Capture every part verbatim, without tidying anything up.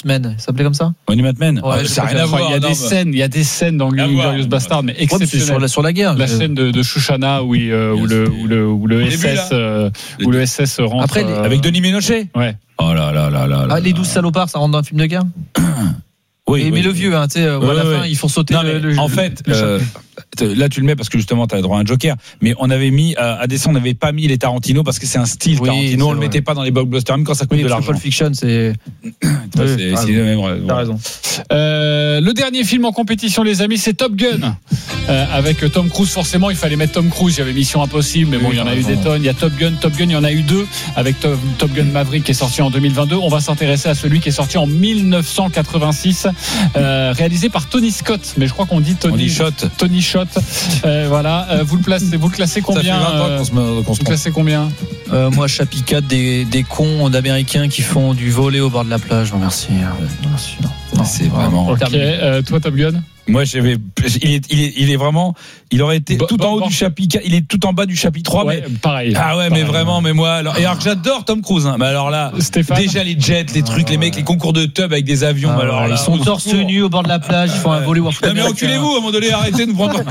Men. Ça s'appelait comme ça? Monument Men. Ouais, Ah, ça n'a rien à voir. Il y a des scènes, il y a des scènes dans Glorious Bastard, mais exceptionnelles. Sur la, sur la guerre. La je... scène de, de Shoshana où, il, euh, où, le, où, le, où le début, S S euh, où le S S rentre. Après, les... euh... Avec Denis Ménochet. Ouais. Oh là là là là. Ah, les douze salopards, ça rentre dans un film de guerre? Oui, mais, oui, mais le oui. vieux, hein, tu sais, Oui, à la oui, fin, oui. ils font sauter Non, le, le, en le, fait, le euh, là tu le mets parce que justement tu as le droit à un joker, mais on avait mis à, à dessin, on n'avait pas mis les Tarantino parce que c'est un style oui, Tarantino, on le vrai. mettait pas dans les blockbusters même quand ça coûte oui, de l'argent. Pulp Fiction, c'est Ça, oui, c'est, t'as c'est raison. le même, ouais, T'as ouais. raison. Euh, le dernier film en compétition, les amis, c'est Top Gun. Euh, avec Tom Cruise, forcément, il fallait mettre Tom Cruise. Il y avait Mission Impossible, mais bon, Oui, il y en a eu vraiment. des tonnes. Il y a Top Gun, Top Gun, il y en a eu deux avec Top, Top Gun Maverick qui est sorti en deux mille vingt-deux. On va s'intéresser à celui qui est sorti en dix-neuf cent quatre-vingt-six, euh, réalisé par Tony Scott. Mais je crois qu'on dit Tony, On dit shot. Tony Shot. Euh, voilà. Euh, vous le placez, vous le classez Ça fait combien? vingt ans euh, qu'on se, qu'on se Vous le classez combien? Euh, moi, chapitre quatre, des, des cons d'Américains qui font du volley au bord de la plage. Non, merci. Merci. Non. Non, C'est non. vraiment. Ok. Terminé. Euh, toi, Top Gun? Moi, j'avais, il est, il est, il est vraiment, il aurait été Bon, tout bon, en haut bon. du chapitre, il est tout en bas du chapitre trois, Ouais, mais. pareil. Ah ouais, Pareil. mais vraiment, mais moi, alors, et alors que j'adore Tom Cruise, hein, mais alors là, Stéphane? déjà les jets, les trucs, les mecs, les concours de tub avec des avions, Ah, mais alors ouais, là, ils sont au torse secours. nu au bord de la plage, ils font un volley au foot Non, mais américain. enculez-vous, à un moment donné, arrêtez de nous prendre.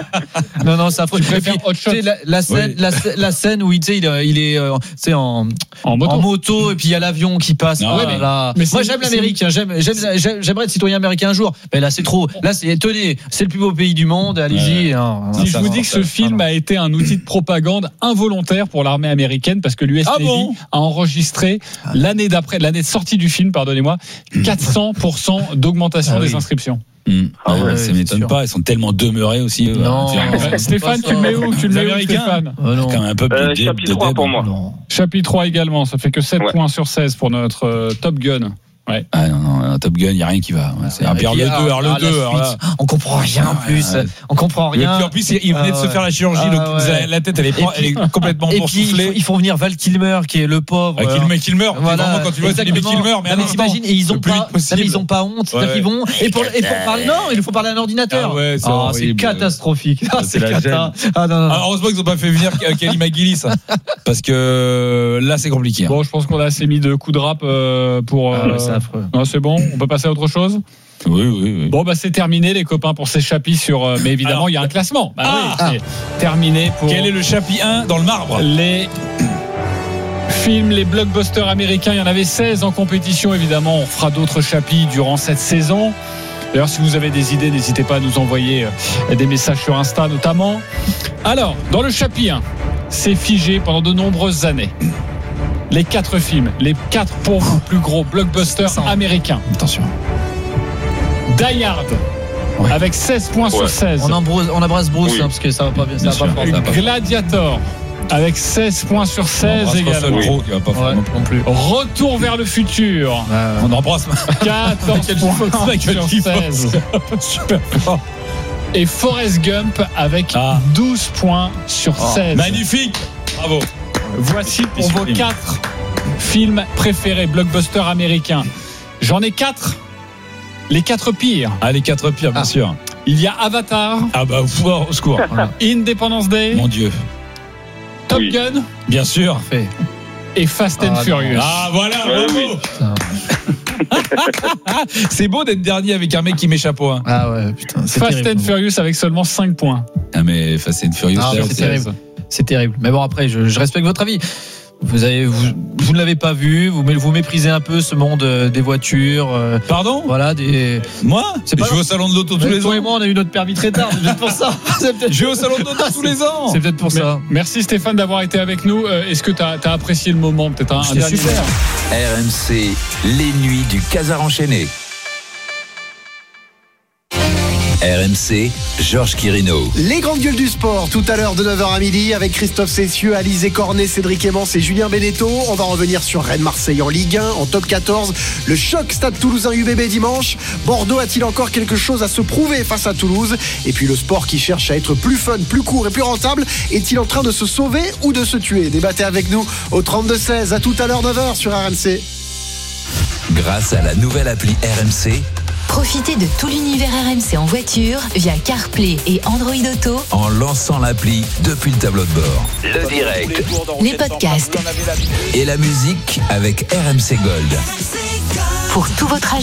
Non, non, ça. Tu préfères Hot Shot? La, la scène, Oui. la, la scène où il, tu sais, il, est- il est, euh, tu sais, en, En moto. en moto, et puis il y a l'avion qui passe. Non, Ouais, mais- mais là, mais moi, c'est- j'aime c'est- l'Amérique. hein, J'aime, j'aime, j'aime- j'aimerais être citoyen américain un jour. Mais là, c'est trop. Là, c'est, tenez, c'est le plus beau pays du monde. Allez-y. Ouais. hein. Si Non, je ça vous va, dis que ça ce va. film a été un outil de propagande involontaire pour l'armée américaine parce que l'U S Ah Navy bon a enregistré l'année d'après, l'année de sortie du film, pardonnez-moi, quatre cents pour cent d'augmentation Ah oui. des inscriptions. Mmh. Ah ouais, ça c'est m'étonne sûr. pas, ils sont tellement demeurés aussi. eux. Non. C'est Ouais. Euh, Stéphane, pas tu le ça. mets où? Tu le Les mets où, Américains Stéphane? Oh, non. quand même un peu Euh, de- de- chapitre de trois débat. pour moi. Non. Chapitre trois également, ça fait que sept Ouais. points sur seize pour notre euh, Top Gun. Ouais. Ah non, non, un Top Gun, il n'y a rien qui va. Ouais, c'est un Et pire puis, le deux, ah, alors le ah, la deux. alors là. suite, on comprend rien en plus. Ouais. On comprend Et puis rien. en plus, il venait de Ah se ouais. faire la chirurgie, Ah donc ouais. la tête, elle est, Et elle est puis- complètement Et puis ils font, boursouflée. ils font venir Val Kilmer qui est le pauvre. Ah, Kilmer, Kilmer, Voilà. vraiment, quand tu vois, c'est les Exactement. Kilmer, mais Non, à mais l'instant, t'imagines, et ils ont le plus pas, vite possible. non, mais ils ont pas honte. C'est-à-dire Ouais. qu'ils vont et pour, et pour parler, non, il faut parler à un ordinateur. Ah ouais, c'est Ah, horrible. catastrophique. Ah, C'est c'est la cata. Ah non, non, non. Alors, heureusement qu'ils n'ont pas fait venir Kelly McGillis, hein, parce que là, c'est compliqué. hein. Bon, je pense qu'on a assez mis de coups de rap euh, pour. Ah, euh, ouais, c'est affreux. non, c'est bon. On peut passer à autre chose. Oui, oui, oui. Bon, bah c'est terminé, les copains, pour ces chapitres sur. euh, mais évidemment, Alors, il y a un classement. Bah, ah, oui, c'est terminé pour. Quel est le chapitre un dans le marbre? Les films, les blockbusters américains, il y en avait seize en compétition, évidemment. On fera d'autres chapitres durant cette saison. D'ailleurs, si vous avez des idées, n'hésitez pas à nous envoyer euh, des messages sur Insta notamment. Alors, dans le chapitre un, c'est figé pendant de nombreuses années. Les quatre films, les quatre pour vous plus gros blockbusters américains. Attention. Die Hard, Ouais. avec seize points sur Ouais. seize. On embrasse, on embrasse Bruce Oui. hein, parce que ça va pas bien. Ça Bien va sûr. pas fort, ça va pas fort. Gladiator, avec seize points sur seize On embrasse également. Russell Crowe, qui va pas Ouais, faire non plus. non plus. Retour vers le futur, Ouais, ouais. On embrasse quatorze Michael points Fox, Michael sur Fox. seize. super fort. Et Forrest Gump avec Ah. douze points sur Oh, seize. Magnifique. Bravo. Voici pour vos Discipline. quatre films préférés, blockbusters américains. J'en ai quatre. Les quatre pires. Ah, les quatre pires, bien Ah. sûr. Il y a Avatar, Ah bah, ouf, au secours. Independence Day, Mon Dieu. Top Oui. Gun Bien sûr. Parfait. et Fast and Ah, Furious. Ah voilà, Ouais, bravo. oui. Putain. C'est beau d'être dernier avec un mec qui met chapeau. Hein. Ah ouais, putain. C'est Fast terrible. and Furious avec seulement cinq points. Ah mais Fast and Furious, Ah, c'est- c'est c'est- terrible. C'est terrible. Mais bon, après, je, je respecte votre avis. Vous avez, vous, vous ne l'avez pas vu. Vous, vous méprisez un peu ce monde euh, des voitures. euh, Pardon. voilà, des. Moi C'est pas Je vais au salon de l'auto tous Mais les toi ans. et moi, on a eu notre permis très tard. C'est peut-être pour ça. C'est peut-être, Je vais au salon de l'auto tous les ans. c'est peut-être pour ça. Merci Stéphane d'avoir été avec nous. Euh, Est-ce que tu as apprécié le moment? Peut-être un, un C'était dernier super. mot. R M C, les nuits du Casar enchaîné. R M C, Georges Quirino. Les grandes gueules du sport, tout à l'heure de neuf heures à midi, avec Christophe Cessieux, Alizé Cornet, Cédric Emmence et Julien Beneteau. On va revenir sur Rennes-Marseille en Ligue un, en top quatorze. Le choc Stade Toulousain U B B dimanche. Bordeaux a-t-il encore quelque chose à se prouver face à Toulouse? Et puis le sport qui cherche à être plus fun, plus court et plus rentable, est-il en train de se sauver ou de se tuer? Débattez avec nous au trente-deux seize. À tout à l'heure, neuf heures sur R M C. Grâce à la nouvelle appli R M C, Profitez de tout l'univers R M C en voiture via CarPlay et Android Auto, en lançant l'appli depuis le tableau de bord. Le direct les podcasts et la musique avec R M C Gold. pour tout votre